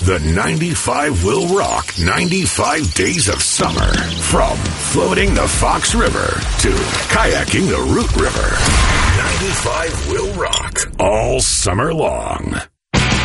The 95 will rock 95 days of summer. From floating the Fox River to kayaking the Root River. 95 will rock all summer long.